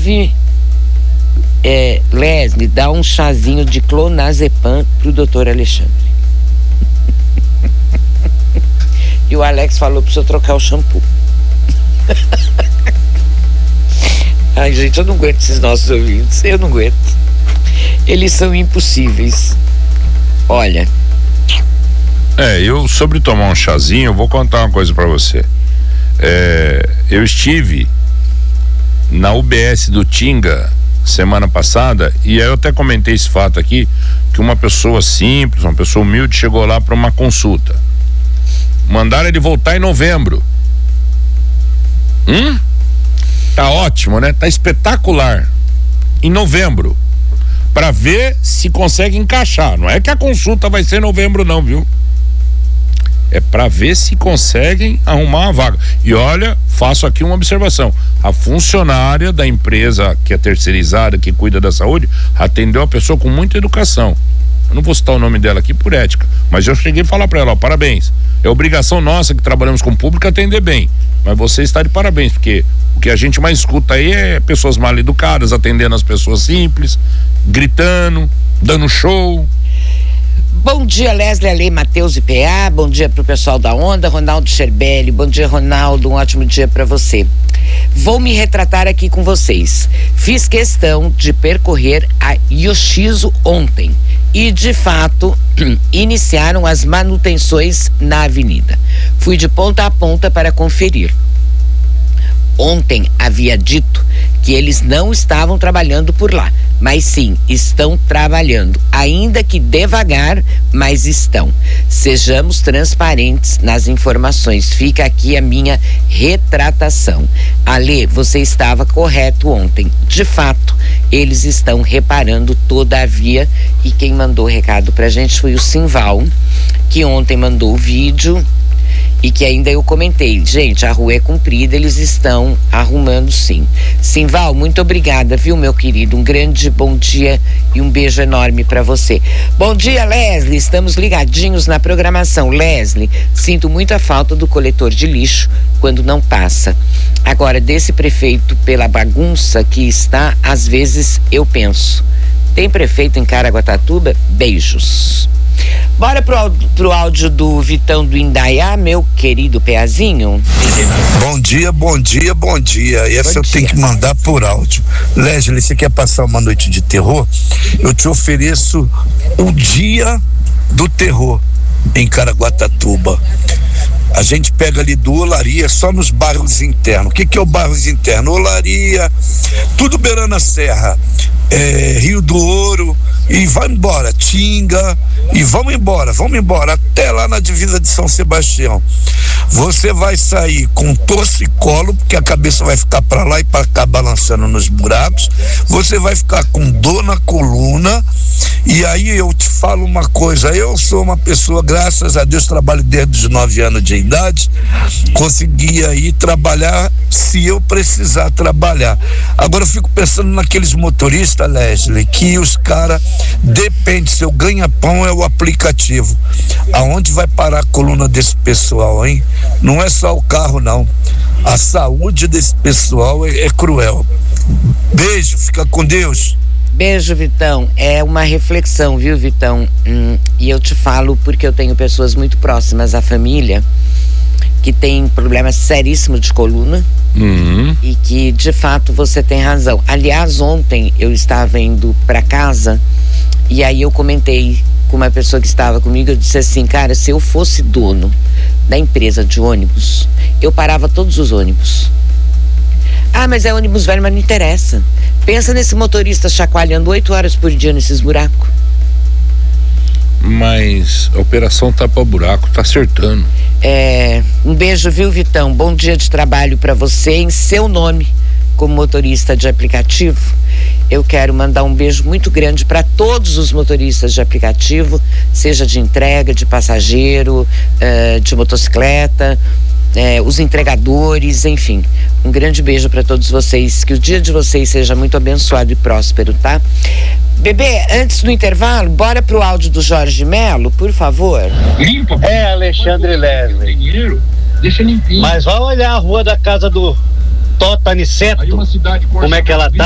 Inclusive, Leslie, dá um chazinho de clonazepam pro doutor Alexandre. E o Alex falou pro senhor trocar o shampoo. Ai, gente, eu não aguento esses nossos ouvintes. Eu não aguento. Eles são impossíveis. Olha. Eu sobre tomar um chazinho, eu vou contar uma coisa pra você. Eu estive na UBS do Tinga semana passada, e eu até comentei esse fato aqui, que uma pessoa simples, uma pessoa humilde, chegou lá para uma consulta. Mandaram ele voltar em novembro. Tá ótimo, né? Tá espetacular. Em novembro. Para ver se consegue encaixar. Não é que a consulta vai ser em novembro não, viu? É para ver se conseguem arrumar uma vaga. E olha, faço aqui uma observação. A funcionária da empresa que é terceirizada, que cuida da saúde, atendeu a pessoa com muita educação. Eu não vou citar o nome dela aqui por ética, mas eu cheguei a falar para ela, parabéns. É obrigação nossa que trabalhamos com o público atender bem, mas você está de parabéns, porque o que a gente mais escuta aí é pessoas mal educadas, atendendo as pessoas simples, gritando, dando show. Bom dia, Leslie, Ale, Matheus e PA. Bom dia pro pessoal da Onda, Ronaldo Scherbelli. Bom dia, Ronaldo, um ótimo dia para você. Vou me retratar aqui com vocês. Fiz questão de percorrer a Yoshizo ontem e, de fato, iniciaram as manutenções na avenida. Fui de ponta a ponta para conferir. Ontem havia dito que eles não estavam trabalhando por lá, mas sim, estão trabalhando, ainda que devagar, mas estão. Sejamos transparentes nas informações. Fica aqui a minha retratação. Ale, você estava correto ontem. De fato, eles estão reparando toda a via, e quem mandou o recado pra gente foi o Simval, que ontem mandou o vídeo. E que ainda eu comentei, gente, a rua é comprida, eles estão arrumando sim. Simval, muito obrigada, viu, meu querido? Um grande bom dia e um beijo enorme para você. Bom dia, Leslie, estamos ligadinhos na programação. Leslie, sinto muita falta do coletor de lixo quando não passa. Agora, desse prefeito, pela bagunça que está, às vezes eu penso, tem prefeito em Caraguatatuba? Beijos. Bora pro áudio do Vitão do Indaiá, meu querido Peazinho. Bom dia, bom dia, bom dia. E essa eu tenho que mandar por áudio. Leslie, você quer passar uma noite de terror? Eu te ofereço o dia do terror em Caraguatatuba. A gente pega ali do Olaria, só nos bairros internos. O que é o bairros internos? Olaria, tudo beirando a serra, Rio do Ouro, e vai embora, Tinga, e vamos embora, até lá na divisa de São Sebastião. Você vai sair com torcicolo, porque a cabeça vai ficar para lá e para cá balançando nos buracos, você vai ficar com dor na coluna, e aí eu te falo uma coisa, eu sou uma pessoa, graças a Deus, trabalho desde os 9 anos de idade, consegui aí trabalhar se eu precisar trabalhar. Agora eu fico pensando naqueles motoristas, Leslie, que os caras, depende, seu ganha-pão é o aplicativo. Aonde vai parar a coluna desse pessoal, hein? Não é só o carro, não. A saúde desse pessoal é cruel. Beijo, fica com Deus. Beijo, Vitão. É uma reflexão, viu, Vitão? E eu te falo porque eu tenho pessoas muito próximas à família que tem problema seríssimo de coluna. E que, de fato, você tem razão. Aliás, ontem eu estava indo para casa e aí eu comentei com uma pessoa que estava comigo, eu disse assim, cara, se eu fosse dono da empresa de ônibus, eu parava todos os ônibus. Ah, mas é ônibus velho, mas não interessa. Pensa nesse motorista chacoalhando 8 horas por dia nesses buracos. Mas a operação tapa-buraco tá acertando. Um beijo, viu, Vitão? Bom dia de trabalho para você em seu nome, como motorista de aplicativo. Eu quero mandar um beijo muito grande para todos os motoristas de aplicativo, seja de entrega, de passageiro, de motocicleta, os entregadores, enfim. Um grande beijo para todos vocês, que o dia de vocês seja muito abençoado e próspero, tá? Bebê, antes do intervalo, bora pro áudio do Jorge Melo, por favor. Alexandre Leslie. Deixa limpinho. Mas vai olhar a rua da casa do Tota Niceto, como é que ela tá.